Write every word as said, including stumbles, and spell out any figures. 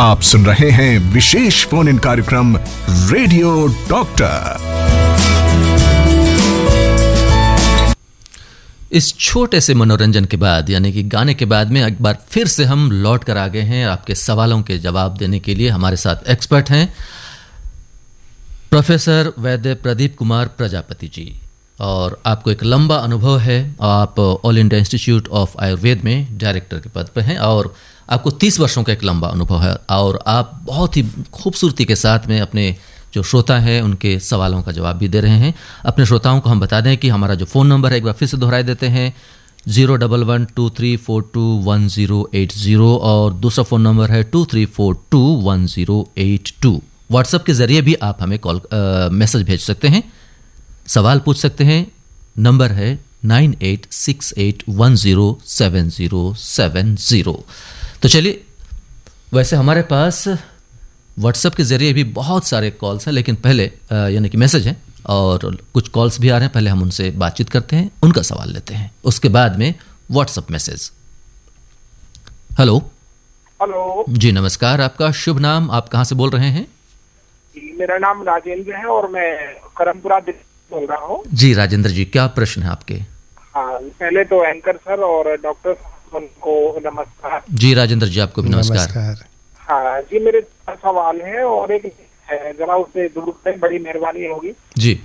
आप सुन रहे हैं विशेष फोन इन कार्यक्रम रेडियो डॉक्टर। इस छोटे से मनोरंजन के बाद यानी कि गाने के बाद में एक बार फिर से हम लौट कर आ गए हैं आपके सवालों के जवाब देने के लिए। हमारे साथ एक्सपर्ट हैं प्रोफेसर वैद्य प्रदीप कुमार प्रजापति जी, और आपको एक लंबा अनुभव है। आप all India institute of Ayurveda में डायरेक्टर के पद पर हैं और आपको तीस वर्षों का एक लंबा अनुभव है, और आप बहुत ही खूबसूरती के साथ में अपने जो श्रोता हैं उनके सवालों का जवाब भी दे रहे हैं। अपने श्रोताओं को हम बता दें कि हमारा जो फ़ोन नंबर है एक बार फिर से दोहराई देते हैं, zero double one two three four to one zero eight zero, और दूसरा फ़ोन नंबर है to three four to one zero eight to. WhatsApp के ज़रिए भी आप हमें कॉल मैसेज भेज सकते हैं, सवाल पूछ सकते हैं। नंबर है nine eight six eight one zero seven zero seven zero. तो चलिए, वैसे हमारे पास व्हाट्सएप के ज़रिए भी बहुत सारे कॉल्स हैं, लेकिन पहले यानी कि मैसेज हैं और कुछ कॉल्स भी आ रहे हैं। पहले हम उनसे बातचीत करते हैं, उनका सवाल लेते हैं, उसके बाद में व्हाट्सएप मैसेज। हेलो हेलो जी, नमस्कार। आपका शुभ नाम, आप कहाँ से बोल रहे हैं? मेरा नाम राजेंद्र है और मैं करमपुरा दिल्ली बोल रहा हूँ। जी राजेंद्र जी, क्या प्रश्न है आपके? हाँ, पहले तो एंकर सर और डॉक्टर को नमस्कार। जी राजेंद्र जी, आपको भी नमस्कार, नमस्कार। हाँ जी, मेरे सवाल है और एक है, जरा उससे दूर करें, बड़ी मेहरबानी होगी। जी।